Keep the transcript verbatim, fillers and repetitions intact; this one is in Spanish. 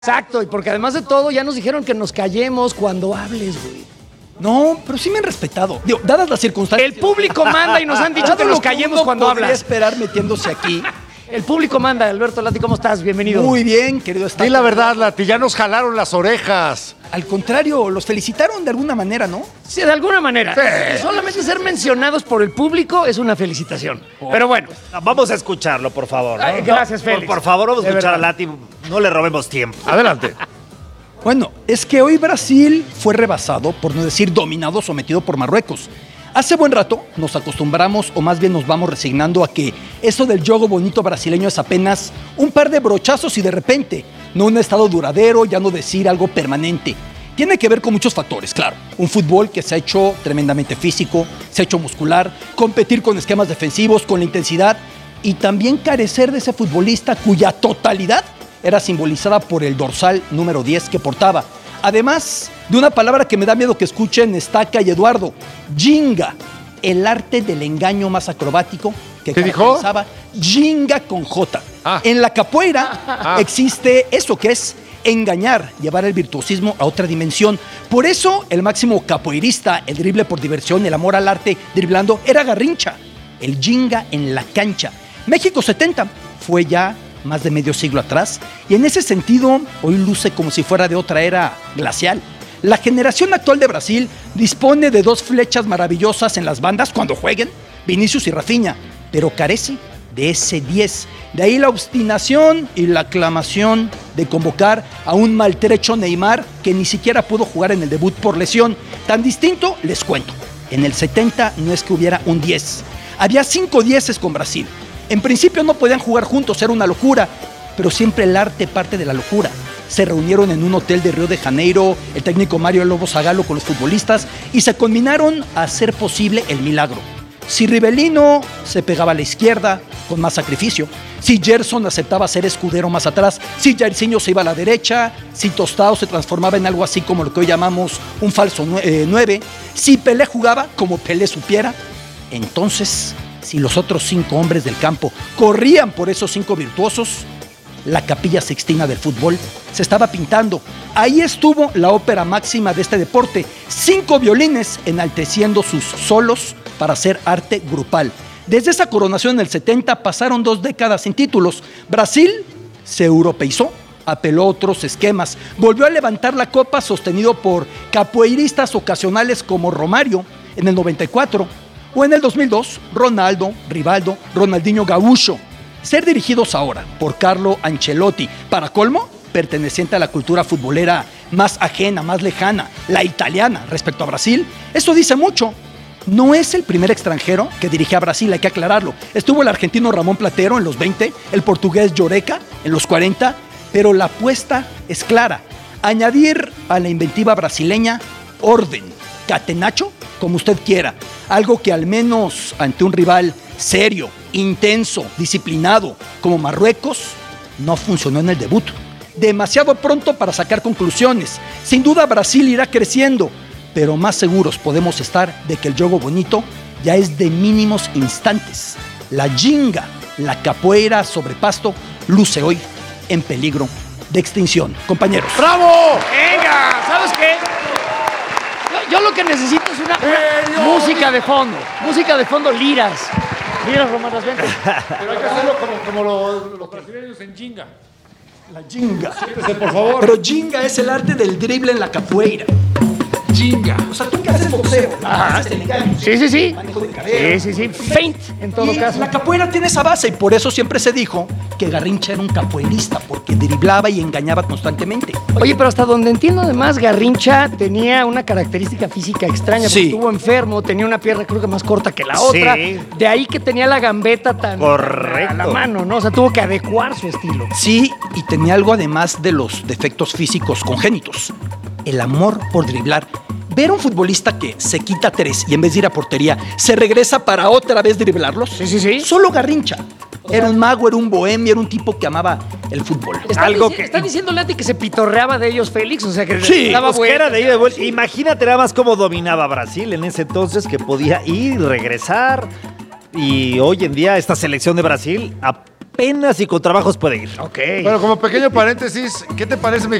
Exacto, y porque además de todo ya nos dijeron que nos callemos cuando hables, güey. No, pero sí me han respetado. Digo, dadas las circunstancias. El público manda y nos han dicho que nos callemos cuando hablas. hablas. Esperar metiéndose aquí. El público manda. Alberto Lati, ¿cómo estás? Bienvenido. Muy bien, querido Estaca. Di la verdad, Lati, ya nos jalaron las orejas. Al contrario, los felicitaron de alguna manera, ¿no? Sí, de alguna manera. Sí. Solamente ser mencionados por el público es una felicitación. Pero bueno. Vamos a escucharlo, por favor. ¿no? Ay, gracias, Félix. Por, por favor, vamos a De escuchar verdad. a Lati. No le robemos tiempo. Adelante. Bueno, es que hoy Brasil fue rebasado, por no decir dominado, sometido por Marruecos. Hace buen rato nos acostumbramos, o más bien nos vamos resignando a que eso del juego bonito brasileño es apenas un par de brochazos y de repente, no un estado duradero, ya no decir algo permanente. Tiene que ver con muchos factores, claro. Un fútbol que se ha hecho tremendamente físico, se ha hecho muscular, competir con esquemas defensivos, con la intensidad y también carecer de ese futbolista cuya totalidad era simbolizada por el dorsal número diez que portaba. Además de una palabra que me da miedo que escuchen Estaca y Eduardo, Ginga, el arte del engaño más acrobático que ¿Qué dijo? caracterizaba Ginga con J. Ah. En la capoeira Ah. existe eso que es engañar, llevar el virtuosismo a otra dimensión. Por eso el máximo capoeirista, el drible por diversión, el amor al arte driblando, era Garrincha, el Ginga en la cancha. México setenta fue ya más de medio siglo atrás, y en ese sentido hoy luce como si fuera de otra era glacial. La generación actual de Brasil dispone de dos flechas maravillosas en las bandas cuando jueguen, Vinicius y Rafinha, pero carece de ese diez. De ahí la obstinación y la aclamación de convocar a un maltrecho Neymar que ni siquiera pudo jugar en el debut por lesión. Tan distinto, les cuento, en el setenta no es que hubiera un diez, había cinco dieces con Brasil. En principio no podían jugar juntos, era una locura, pero siempre el arte parte de la locura. Se reunieron en un hotel de Río de Janeiro, el técnico Mario Lobo Zagallo con los futbolistas, y se combinaron a hacer posible el milagro. Si Rivelino se pegaba a la izquierda, con más sacrificio, si Gerson aceptaba ser escudero más atrás, si Jairzinho se iba a la derecha, si Tostado se transformaba en algo así como lo que hoy llamamos un falso nueve, si Pelé jugaba como Pelé supiera, entonces, si los otros cinco hombres del campo corrían por esos cinco virtuosos, la Capilla Sixtina del fútbol se estaba pintando. Ahí estuvo la ópera máxima de este deporte, cinco violines enalteciendo sus solos para hacer arte grupal. Desde esa coronación en el setenta pasaron dos décadas sin títulos. Brasil se europeizó, apeló a otros esquemas, volvió a levantar la copa sostenido por capoeiristas ocasionales como Romario en el noventa y cuatro, o en el dos mil dos, Ronaldo, Rivaldo, Ronaldinho Gaúcho. Ser dirigidos ahora por Carlo Ancelotti, para colmo, perteneciente a la cultura futbolera más ajena, más lejana, la italiana respecto a Brasil, eso dice mucho. No es el primer extranjero que dirige a Brasil, hay que aclararlo. Estuvo el argentino Ramón Platero en los veinte, el portugués Lloreca en los cuarenta, pero la apuesta es clara. Añadir a la inventiva brasileña orden, catenacho, como usted quiera. Algo que al menos ante un rival serio, intenso, disciplinado, como Marruecos, no funcionó en el debut. Demasiado pronto para sacar conclusiones. Sin duda Brasil irá creciendo, pero más seguros podemos estar de que el juego bonito ya es de mínimos instantes. La ginga, la capoeira sobre pasto, luce hoy en peligro de extinción. Compañeros. ¡Bravo! Venga, ¿sabes qué? Yo, yo lo que necesito es una, una música de fondo. Música de fondo, liras. Liras romanas, vente. Pero hay que hacerlo como, como los, los brasileños en Ginga. La ginga. Siéntese, por favor. Pero ginga es el arte del drible en la capoeira. Ginga. O sea, tú que haces boxeo, haces el engaño, Sí, sí, sí. manejo de cadera. Sí, sí, sí. Feint, en todo Y caso. la capoeira tiene esa base y por eso siempre se dijo que Garrincha era un capoeirista, porque driblaba y engañaba constantemente. Oye, pero hasta donde entiendo, además, Garrincha tenía una característica física extraña. Porque Sí. estuvo enfermo, tenía una pierna creo que más corta que la Sí. otra. De ahí que tenía la gambeta tan Correcto. a la mano, ¿no? O sea, tuvo que adecuar su estilo. Sí, y tenía algo además de los defectos físicos congénitos. El amor por driblar. Ver a un futbolista que se quita tres y en vez de ir a portería, se regresa para otra vez driblarlos. Sí, sí, sí. Solo Garrincha. Era un mago, era un bohemio, era un tipo que amaba el fútbol. Está Algo dici- que- Está diciendo Lati que se pitorreaba de ellos Félix, o sea que Sí, daba Pues que era vueltas. de ida y de vuelta. Imagínate nada más cómo dominaba Brasil en ese entonces, que podía ir, regresar. Y hoy en día esta selección de Brasil, a apenas y con trabajos puede ir. Ok. Bueno, como pequeño paréntesis, ¿qué te parece, mi